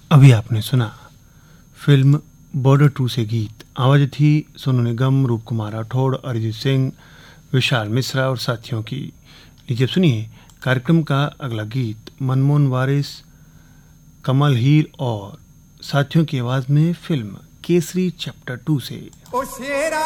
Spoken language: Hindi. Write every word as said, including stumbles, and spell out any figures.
अभी आपने सुना फिल्म बॉर्डर टू से गीत। आवाज थी सोनू निगम, रूप कुमार राठौड़, अरिजीत सिंह, विशाल मिश्रा और साथियों की। लीजिए सुनिए कार्यक्रम का अगला गीत मनमोहन वारिस, कमल हीर और साथियों की आवाज में फिल्म केसरी चैप्टर टू से।